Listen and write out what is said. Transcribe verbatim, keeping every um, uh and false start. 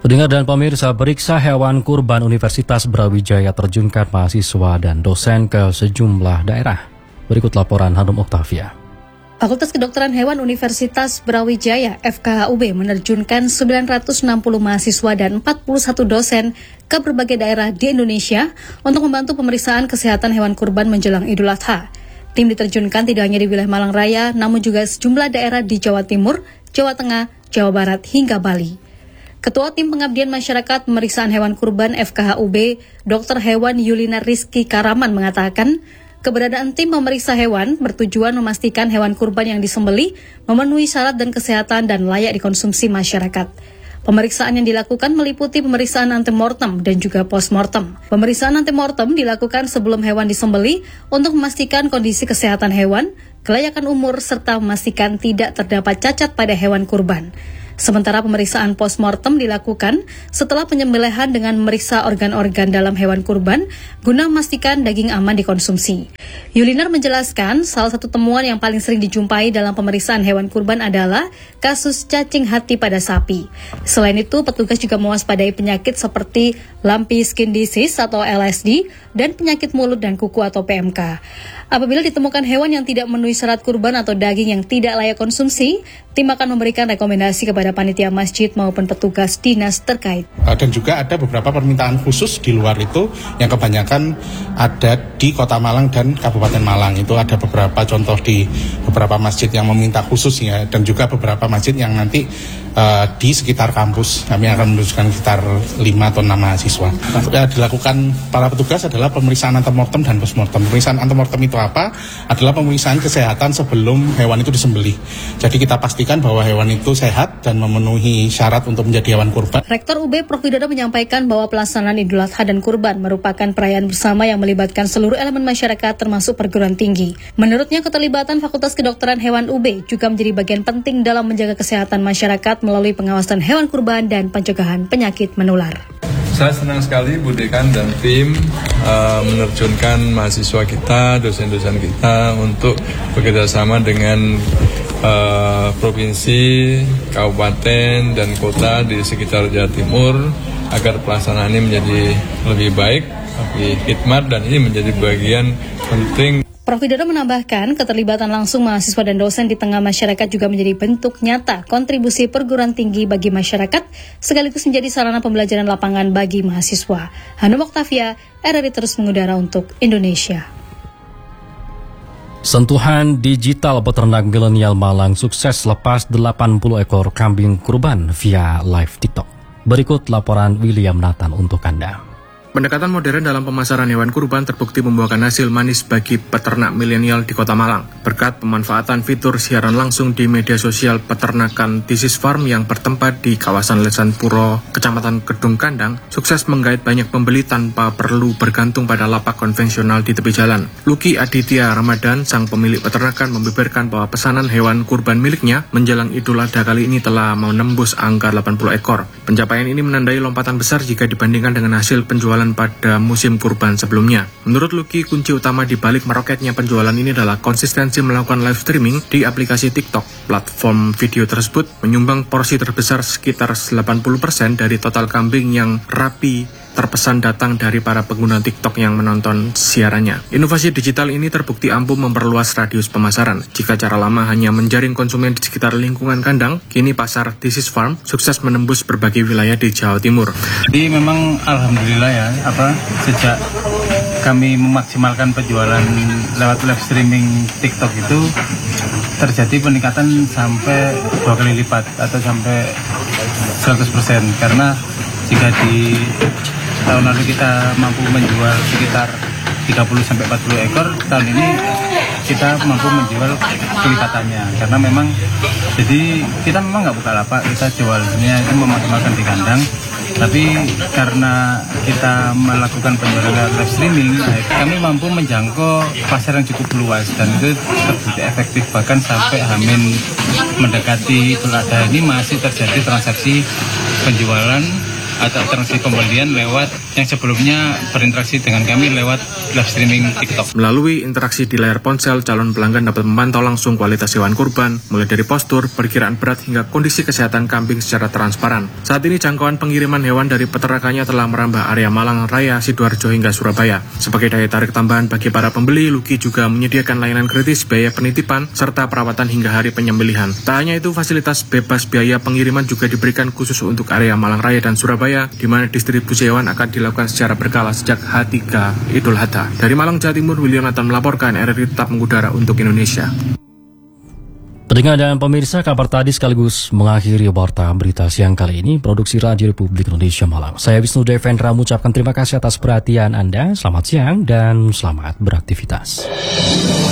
Pendengar dan pemirsa, periksa hewan kurban Universitas Brawijaya terjunkan mahasiswa dan dosen ke sejumlah daerah. Berikut laporan Hanum Oktavia. Fakultas Kedokteran Hewan Universitas Brawijaya F K H U B menerjunkan sembilan ratus enam puluh mahasiswa dan empat puluh satu dosen ke berbagai daerah di Indonesia untuk membantu pemeriksaan kesehatan hewan kurban menjelang Idul Adha. Tim diterjunkan tidak hanya di wilayah Malang Raya, namun juga sejumlah daerah di Jawa Timur, Jawa Tengah, Jawa Barat, hingga Bali. Ketua Tim Pengabdian Masyarakat Pemeriksaan Hewan Kurban F K H U B, Dokter Hewan Yulina Rizky Karaman mengatakan, keberadaan tim pemeriksa hewan bertujuan memastikan hewan kurban yang disembelih memenuhi syarat dan kesehatan dan layak dikonsumsi masyarakat. Pemeriksaan yang dilakukan meliputi pemeriksaan antemortem dan juga postmortem. Pemeriksaan antemortem dilakukan sebelum hewan disembelih untuk memastikan kondisi kesehatan hewan, kelayakan umur, serta memastikan tidak terdapat cacat pada hewan kurban. Sementara pemeriksaan postmortem dilakukan setelah penyembelihan dengan memeriksa organ-organ dalam hewan kurban guna memastikan daging aman dikonsumsi. Yulinar menjelaskan salah satu temuan yang paling sering dijumpai dalam pemeriksaan hewan kurban adalah kasus cacing hati pada sapi. Selain itu, petugas juga mewaspadai penyakit seperti lumpy skin disease atau L S D dan penyakit mulut dan kuku atau P M K. Apabila ditemukan hewan yang tidak memenuhi syarat kurban atau daging yang tidak layak konsumsi, tim akan memberikan rekomendasi kepada panitia masjid maupun petugas dinas terkait. Dan juga ada beberapa permintaan khusus di luar itu yang kebanyakan ada di Kota Malang dan Kabupaten Malang. Itu ada beberapa contoh di beberapa masjid yang meminta khusus ya, dan juga beberapa masjid yang nanti uh, di sekitar kampus. Kami akan menunjukkan sekitar lima atau enam mahasiswa. Yang dilakukan para petugas adalah pemeriksaan antemortem dan postmortem. Pemeriksaan antemortem itu apa? Adalah pemeriksaan kesehatan sebelum hewan itu disembelih. Jadi kita pastikan bahwa hewan itu sehat dan memenuhi syarat untuk menjadi hewan kurban. Rektor U B Prof Widodo menyampaikan bahwa pelaksanaan Idul Adha dan kurban merupakan perayaan bersama yang melibatkan seluruh elemen masyarakat termasuk perguruan tinggi. Menurutnya, keterlibatan Fakultas Kedokteran Hewan U B juga menjadi bagian penting dalam menjaga kesehatan masyarakat melalui pengawasan hewan kurban dan pencegahan penyakit menular. Saya senang sekali Bu Dekan dan tim uh, menerjunkan mahasiswa kita, dosen-dosen kita untuk bekerjasama dengan uh, provinsi, kabupaten, dan kota di sekitar Jawa Timur agar pelaksanaan ini menjadi lebih baik, lebih hikmat, dan ini menjadi bagian penting. Prof Widodo menambahkan, keterlibatan langsung mahasiswa dan dosen di tengah masyarakat juga menjadi bentuk nyata kontribusi perguruan tinggi bagi masyarakat, sekaligus menjadi sarana pembelajaran lapangan bagi mahasiswa. Hanum Oktavia, R R I terus mengudara untuk Indonesia. Sentuhan digital peternak milenial Malang sukses lepas delapan puluh ekor kambing kurban via live TikTok. Berikut laporan William Nathan untuk Anda. Pendekatan modern dalam pemasaran hewan kurban terbukti membuahkan hasil manis bagi peternak milenial di Kota Malang. Berkat pemanfaatan fitur siaran langsung di media sosial peternakan This is Farm yang bertempat di kawasan Lesan Puro, Kecamatan Kedung Kandang, sukses menggait banyak pembeli tanpa perlu bergantung pada lapak konvensional di tepi jalan. Luki Aditya Ramadan, sang pemilik peternakan, membeberkan bahwa pesanan hewan kurban miliknya menjelang Idul Adha kali ini telah menembus angka delapan puluh ekor. Pencapaian ini menandai lompatan besar jika dibandingkan dengan hasil penjualan pada musim kurban sebelumnya. Menurut Luki, kunci utama di balik meroketnya penjualan ini adalah konsistensi melakukan live streaming di aplikasi TikTok. Platform video tersebut menyumbang porsi terbesar sekitar delapan puluh persen dari total kambing yang rapi terpesan datang dari para pengguna TikTok yang menonton siarannya. Inovasi digital ini terbukti ampuh memperluas radius pemasaran. Jika cara lama hanya menjaring konsumen di sekitar lingkungan kandang, kini pasar This is Farm sukses menembus berbagai wilayah di Jawa Timur. Jadi memang alhamdulillah ya, apa sejak kami memaksimalkan penjualan lewat live streaming TikTok itu terjadi peningkatan sampai dua kali lipat atau sampai seratus persen, karena jika di tahun lalu kita mampu menjual sekitar tiga puluh sampai empat puluh ekor, tahun ini kita mampu menjual kelipatannya, karena memang jadi kita memang nggak buka lapak, kita jualnya itu memaksimalkan di kandang, tapi karena kita melakukan penjualan live streaming, kami mampu menjangkau pasar yang cukup luas dan itu terbukti efektif, bahkan sampai Hamin mendekati Idul Adha ini masih terjadi transaksi penjualan atau transaksi pembelian lewat yang sebelumnya berinteraksi dengan kami lewat live streaming TikTok. Melalui interaksi di layar ponsel, calon pelanggan dapat memantau langsung kualitas hewan kurban, mulai dari postur, perkiraan berat hingga kondisi kesehatan kambing secara transparan. Saat ini jangkauan pengiriman hewan dari peternakannya telah merambah area Malang Raya, Sidoarjo hingga Surabaya. Sebagai daya tarik tambahan bagi para pembeli, Luki juga menyediakan layanan gratis biaya penitipan serta perawatan hingga hari penyembelihan. Tak hanya itu, fasilitas bebas biaya pengiriman juga diberikan khusus untuk area Malang Raya dan Surabaya, di mana distribusi hewan akan dilakukan secara berkala sejak H tiga Idul Adha. Dari Malang, Jawa Timur, William Nathan melaporkan, R R I tetap mengudara untuk Indonesia. Pendengar dan pemirsa, kabar tadi sekaligus mengakhiri warta berita siang kali ini. Produksi Radio Republik Indonesia Malang. Saya Wisnu Devendra mengucapkan terima kasih atas perhatian Anda. Selamat siang dan selamat beraktivitas.